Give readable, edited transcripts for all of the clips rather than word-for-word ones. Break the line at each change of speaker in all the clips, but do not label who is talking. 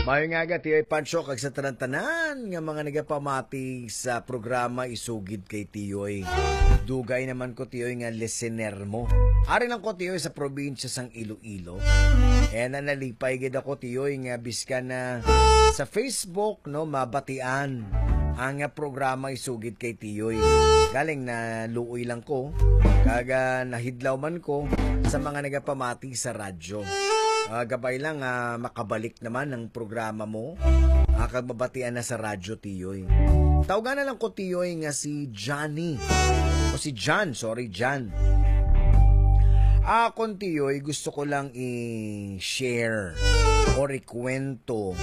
Mayo nga agad, tiyoy Pancho, kag sa tanan-tanan nga mga nagapamati sa programa Isugid kay Tiyoy. Dugay naman ko, tiyoy, nga listener mo. Ari lang ko, tiyoy, sa probinsya sang Iloilo. E nalipay gid ako, tiyoy, nga biska na sa Facebook, no, mabatian ang programa Isugid kay Tiyoy. Galing na luoy lang ko, kaga nahidlaw man ko sa mga nagapamati sa radyo. Gabay lang makabalik naman ang programa mo. Kag mabatian na sa radyo, Tiyoy. Tawagan na lang ko, Tiyoy, nga si Johnny. O si John, sorry, John. Akon, Tiyoy, gusto ko lang i-share o ikwento.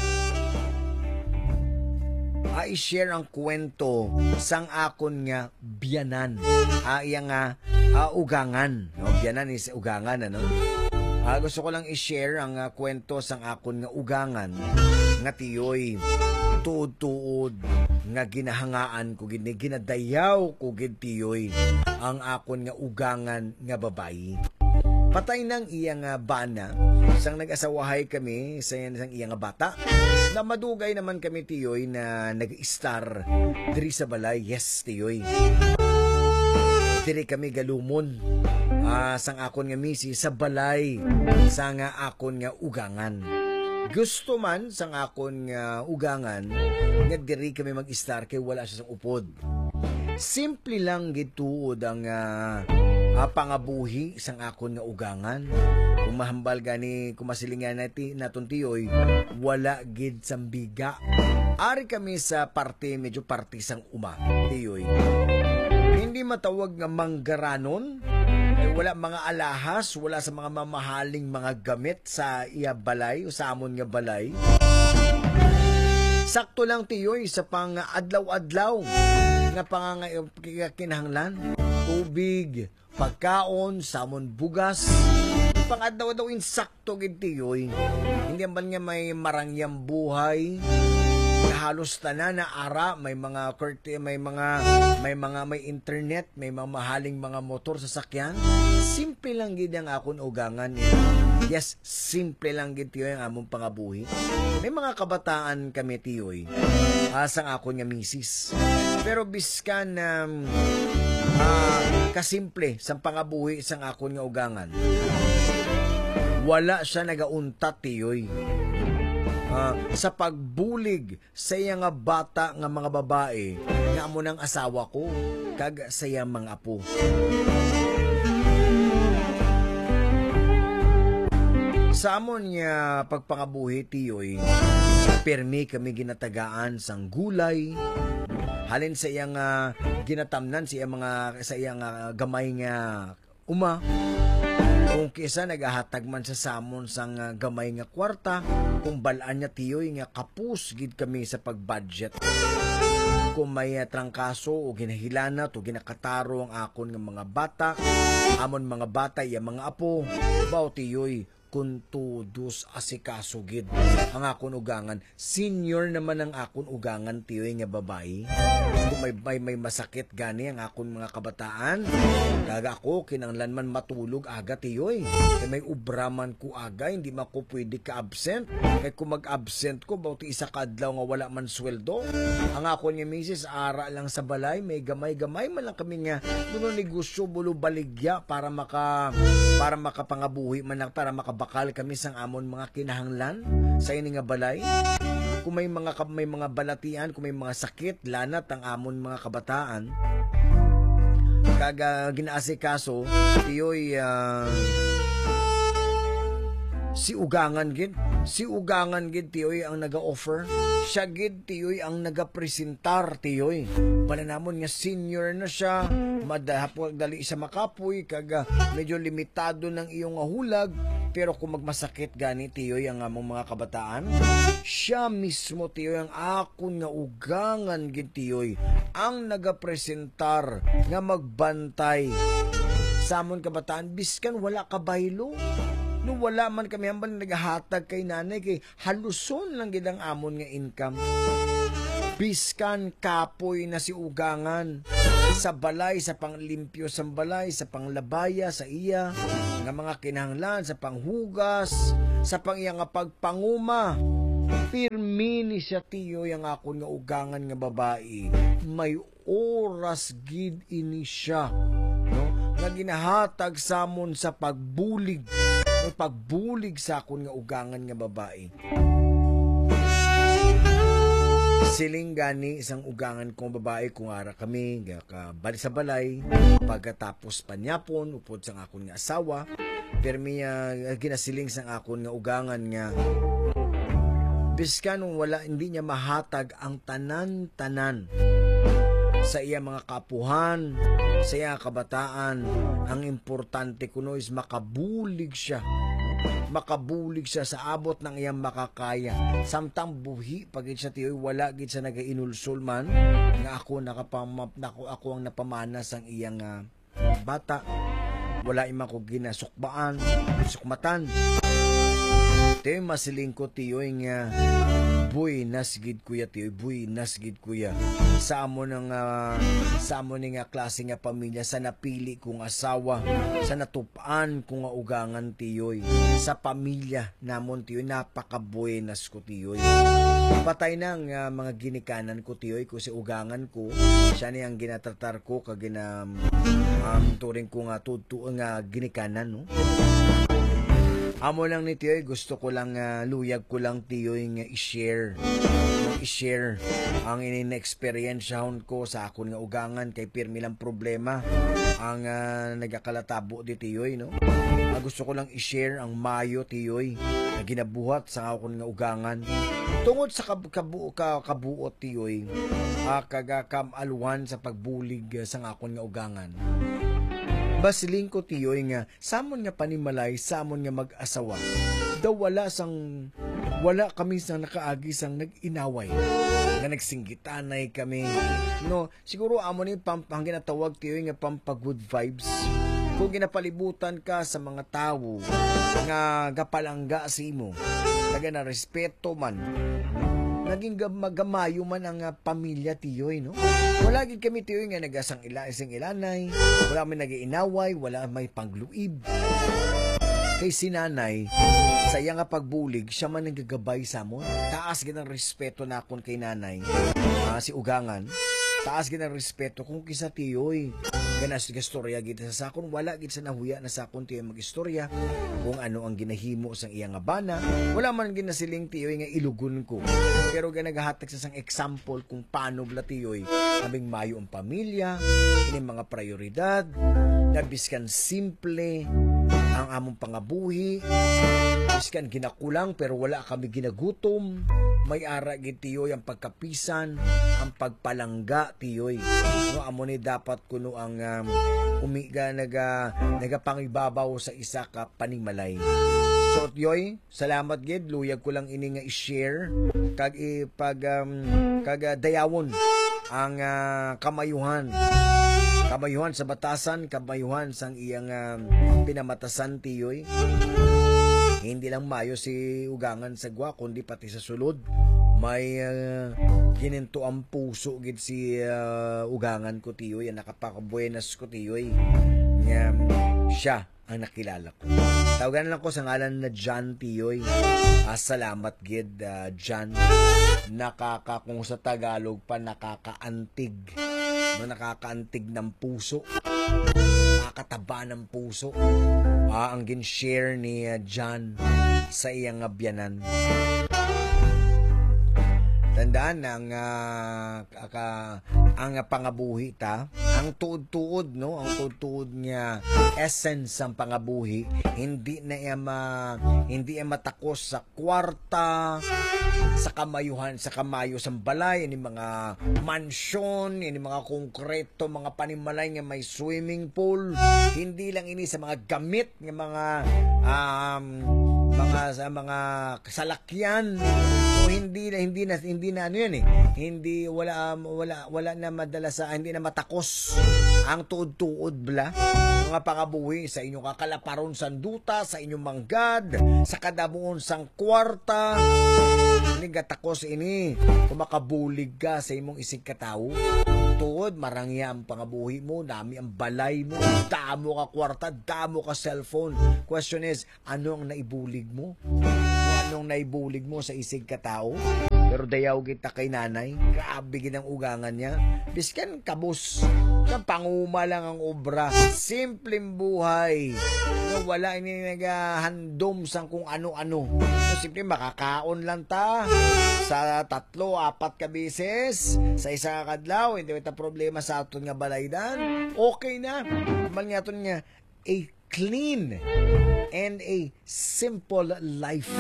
I-share ang kwento sang akon nga biyanan. Iya nga ugangan. No? Biyanan is ugangan, ano? Gusto ko lang i-share ang kwento sang akon nga ugangan nga, Tiyoy, tuod-tuod nga ginahangaan ko gid, ginadayaw ko gid, Tiyoy, ang akon nga ugangan nga babayi. Patay nang iya nga bana sang nag-asawahay kami sa iya nga bata, na madugay naman kami, Tiyoy, na nag-star diri sa balay. Yes, Tiyoy, diri kami galumon sang akon nga misi sa balay sa nga akon nga ugangan. Gusto man sang akon nga ugangan nga diri kami mag-star kay wala siya sang upod. Simple lang gituod ang pangabuhi sang akon nga ugangan. Kung mahambal gani kumasilingan naton, Tiyoy, wala gid sambiga. Ari kami sa parte, medyo parte sang uma, Tiyoy. Hindi matawag nga manggaranon. Wala mga alahas, wala sa mga mamahaling mga gamit sa iya balay o sa amon nga balay. Sakto lang, Tiyoy, sa pang adlaw-adlaw nga kinahanglan. Tubig, pagkaon, samon bugas. Pang adlaw-adlaw insakto gid, Tiyoy. Hindi man nga may marangyang buhay. Halos tanan na ara, may mga may internet, may mga mahaling mga motor sa sakyan. Simple lang gid ang akon ugangan. Yes, simple lang gid, Tiyoy, ang among pangabuhi. May mga kabataan kami, Tiyoy, sang akon nga misis. Pero biskan kasimple sang pangabuhi sang akon nga ugangan, wala siya nagauntat, Tiyoy. Sa pagbulig sa iya nga bata nga mga babae nga amo ng asawa ko kag sa iya mga apo. Sa amon nga pagpangabuhi, Tiyoy, permi kami ginatagaan sang gulay. Halin sa iya nga ginatamnan sa iya nga gamay nga uma. Kung kisa nagahatag man sa samon sang gamay nga kwarta, kung balaan niya, Tiyoy, nga kapus gid kami sa pagbudget. Kung may trangkaso o ginahilana o ginakataro ang akon nga mga bata, amon mga bata iya mga apo, baw, Tiyoy, kun todos asikaso gid ang akon ugangan. Senior naman ang akon ugangan, Tiyoy, nga babae. Kung may masakit gani ang akon mga kabataan, kaga ako kinanglan man matulog aga, Tiyoy. Kay may ubraman ko aga, hindi man ko pwede ka-absent. Kay kung mag-absent ko, bawti isa kadlaw nga wala man sweldo. Ang akon nga misis, ara lang sa balay, may gamay-gamay man lang kami nga nuno negosyo bulo baligya para makapangabuhi man lang, para makabakal kami sang amon mga kinahanglan sa ini nga balay. Kung may mga balatian, kung may mga sakit, lanat ang amon mga kabataan, kaga ginaasikaso, Tiyoy, si ugangan gid, Tiyoy, ang naga-offer. Siya gid, Tiyoy, ang naga-presentar, Tiyoy. Pala namon nga senior na siya, madahapon dali sa makapoy, kaga medyo limitado ng iyong hulag. Pero kung magmasakit gani, Tiyoy, ang among mga kabataan, siya mismo, Tiyoy, ang akon nga ugangan gid, Tiyoy, ang nagapresentar nga magbantay sa amon kabataan, biskan wala ka baylo. No, wala man kami hambal nagahatag kay nanay, kay haluson lang gid ang amon nga income. Biskan kapoy na si ugangan sa balay, sa panglimpyo sa balay, sa panglabaya sa iya nga mga kinahanglan, sa panghugas, sa pangiya nga pagpanguma, Pirmi ni siya tiyoy ang akon nga ugangan nga babae. May oras gid ini siya, no? Nga ginahatag samon sa pagbulig, no? Pagbulig sa akon nga ugangan nga babae. Siling gani isang ugangan kong babae kung ara kami bali sa balay pagkatapos panyapon upod sang akon nga asawa, pero ginasiling sang akon nga ugangan nga biskan wala hindi niya mahatag ang tanan-tanan sa iya mga kapuhan, sa iya kabataan. Ang importante kuno is makabulig siya sa abot ng iyang makakaya. Samtang buhi pagit siya tiyoy wala gid sa nagainulsol man nga ako ako ang napamana sang iyang bata. Wala ima ko ginasukbaan, sukmatan. Tiyoy masiling ko tiyoy nga buy nasgid kuya tiyoy, buy nasgid kuya sa amo nga klase nga pamilya sa napili kong asawa, sa natupaan kong nga ugangan tiyoy, sa pamilya namon tiyoy, napakabuenas ko tiyoy. Patay na ang mga ginikanan ko tiyoy, ko si ugangan ko siya niyang ginatratar ko kag turing ko nga nga ginikanan, no? Amo lang ni tiyoy, gusto ko lang luyag ko lang tiyoy nga i-share ang ina-experienceahon ko sa akon nga ugangan kay pirmi lang problema ang nagakalatabo di tiyoy, no? Gusto ko lang i-share ang mayo tiyoy na ginabuhat sa akon nga ugangan tungod sa kabuot tiyoy, kagakamalwan sa pagbulig sa akon nga ugangan. Basiling ko tiyoy nga samon nga panimalay, samon nga mag-asawa daw wala kami sang nakaagi sang nag-inaway nga nagsinggitanay kami, no? Siguro amo ni ang ginatawag tiyoy nga pampag-good vibes. Kung ginapalibutan ka sa mga tawo nga gapalangga si mo, taga na respeto man, naging magamayo man ang pamilya tiyoy, no? Wala gid kami tiyoy nga nagasang isang ilanay, wala kami nag-iinaway, wala may pangluib. Kay si nanay, sa iya nga pagbulig, siya man nagagabay sa amon. Taas gid ang respeto nakon kay nanay, si ugangan. Taas gid ang respeto kung kisa tiyoy. Ganas gastorya gid sa sakon, wala gid sa nahuya na sakon tiyoy magistorya kung ano ang ginahimo sang iya nga bana. Wala man ginasiling tiyoy nga ilugon ko. Pero ganagahatag sa sang example kung paano bla tiyoy aming mayo ang pamilya, ini mga prioridad, nabiskan simple ang among pangabuhi, biskan ginakulang pero wala kami ginagutom. May ara gid tiyoy ang pagkapisan, ang pagpalangga tiyoy, no? Amo ni dapat kuno ang umiga nagapangibabaw sa isa ka panimalay. So tiyoy, salamat gid, luyag ko lang ini nga i-share kag dayawon ang kamayuhan sa batasan, kamayuhan sang iyang pinamatasan tiyoy. Hindi lang mayo si ugangan sa gwa, kundi pati sa sulod may gininto ang puso gid si ugangan ko tiyoy, nakapakabuenas ko tiyoy nga siya ang nakilala ko. Tawagan lang ko sa ngalan na John tiyoy. Salamat gid John, kung sa Tagalog pa nakakaantig, nakakaantig ng puso, nakakataba ng puso ang gin-share ni John sa iyang biyanan. Tandaan ang pangabuhi ta, ang tuod-tuod, no? Ang tuod-tuod nga essence ang pangabuhi, hindi na matakos sa kwarta, sa kamayuhan, sa kamayo sa balay, ini mga mansyon, ini mga konkreto, mga panimalay nga may swimming pool, hindi lang ini sa mga gamit nga mga salakyan. O hindi na ano yan hindi wala na madala sa, hindi na matakos ang tuod-tuod bla mga pangabuhi sa inyong kakalaparon sanduta, sa inyong manggad, sa kadabuon sang kwarta. Hindi gatakos ini kung makabulig ka sa imong isig katao. Tuod marangya ang pangabuhi mo, dami ang balay mo, damo ka kwarta, damo ka cellphone. Question is, ano ang naibulig mo? nung naibulig mo sa isig ka tao. Pero dayaw kita kay nanay. Grabe ginang ugangan niya. Biskan kabus. Sa panguma lang ang obra. Simpleng buhay. Wala ini naghandom sang kung ano-ano. Simple makakaon lang ta. Sa 3-4 ka bises. Sa isa kadlaw. Hindi ito problema sa aton nga balaydan. Okay na. Amal nga aton nga a clean and a simple life.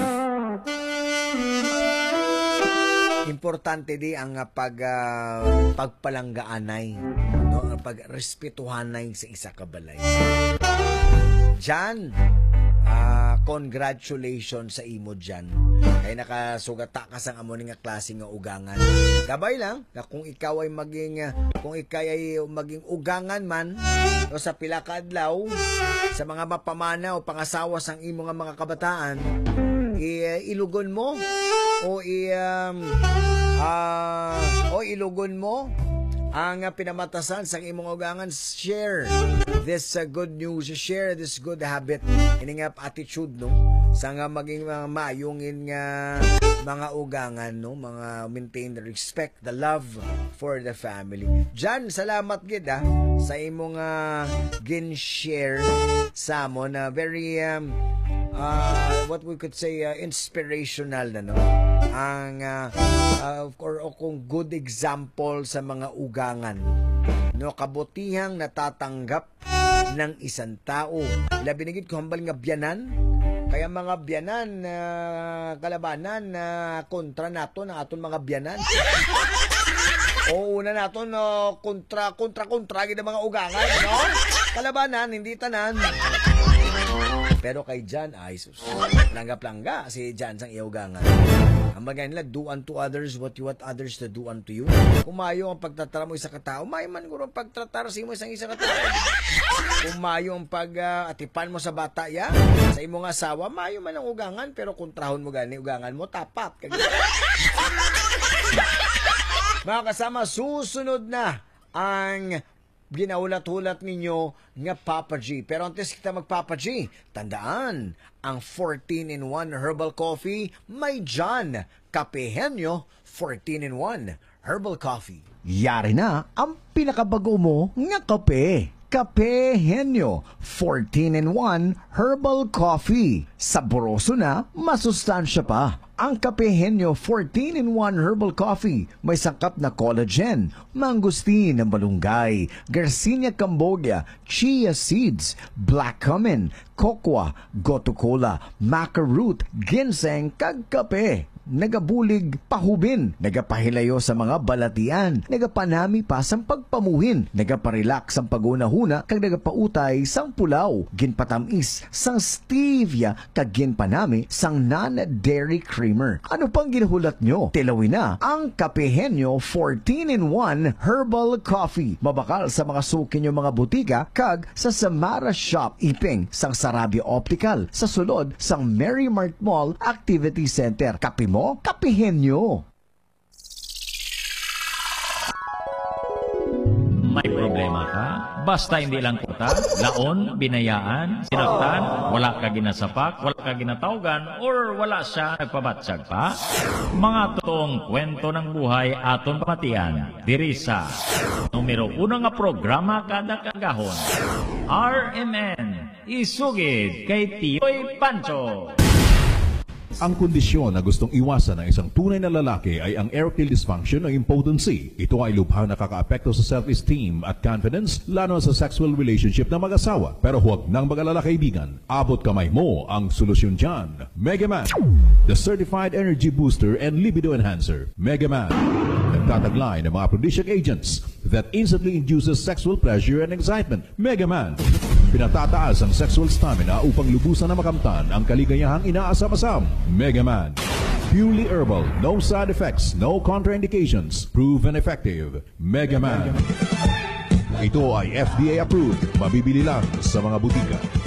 Importante di ang pagpalanggaanay, no? Ang pagrespetuhanay sa isa ka balay. Jan, congratulations sa imo dyan. Kaya nakasugata ka sang amo nga klase nga ugangan. Gabay lang na kung ikaw ay maging ugangan man o sa pila ka adlaw sa mga mapamana o pangasawa sang imo nga mga kabataan, ilugon mo o ilugon mo ang pinamatasan sa imong ugangan. Share this good news, share this good habit, ini nga attitude, no, sa nga maging mayungin nga mga ugangan, no, mga maintain the respect, the love for the family. Jan, salamat gid sa imong gin-share sa mo na very what we could say inspirational na, no, ang or kung good example sa mga ugangan, no, kabutihang natatanggap ng isang tao. Labi na gid ko hambal nga biyanan, kaya mga biyanan kalabanan na kontra nato ng aton mga biyanan. O una naton kontra gid ang mga ugangan, no, kalabanan hindi tanan. Pero kay Jan, ay sus, langga-langga si Jan sang iugangan. Ang bagay nila, do unto others what you want others to do unto you. Kumayo ang pagtatara mo isa katao, may man guro pagtatara sa imo isang isa katao. Kumayo ang pag-atipan mo sa bata ya, sa imong asawa, mayo man ang ugangan, pero kontrahon mo gani ugangan mo, tapat. Mga kasama, susunod na ang ginaulat-ulat ninyo nga Papa G. Pero antes kita mag-Papa G, tandaan, ang 14-in-1 herbal coffee may John Kapehenyo 14-in-1 herbal coffee. Yari na ang pinakabago mo nga kape. Kapehenyo 14-in-1 herbal coffee. Saboroso na, masustansya pa. Ang Kapehenyo 14-in-1 herbal coffee may sangkap na collagen, mangustin ng malunggay, Garcinia cambogia, chia seeds, black cumin, cocoa, gotu kola, maca root, ginseng, kag kape. Nagabulig pahubin, nagapahilayo sa mga balatian, nagapanami pa sang pagpamuhin, nagaparelax ang pagunahuna, kag nagapautay sang pulaw, ginpatamis sang stevia, kag ginpanami sang non-dairy creamer. Ano pang ginuhulat nyo? Tilawin na ang Kapehenyo 14-in-1 herbal coffee. Mabakal sa mga suki nyo mga butika, kag sa Samara Shop, Iping, sang Sarabia Optical, sa sulod sang Mary Mart Mall Activity Center. Kape mo? Kapehenyo.
May problema ka? Basta hindi lang kita, laon, binayaan, sinaktan, wala ka ginasapak, wala ka ginatawgan, or wala siya nagpabatsag pa? Mga totoong kwento ng buhay aton pamatian, diri sa numero 1 nga programa kada kagahon. RMN, isugid kay Tioy Pancho.
Ang kondisyon na gustong iwasan ng isang tunay na lalaki ay ang erectile dysfunction o impotency. Ito ay lubhang nakakaapekto sa self-esteem at confidence, lalo sa sexual relationship ng mag-asawa. Pero huwag nang mag-alala kaibigan, abot kamay mo ang solusyon dyan. Megaman, the certified energy booster and libido enhancer. Megaman, nagtataglay ng mga aphrodisiac agents that instantly induces sexual pleasure and excitement. Megaman, pinatataas ang sexual stamina upang lubusan na makamtan ang kaligayahang inaasam-asam. Megaman, purely herbal, no side effects, no contraindications, proven effective. Megaman. Ito ay FDA approved, mabibili lang sa mga butika.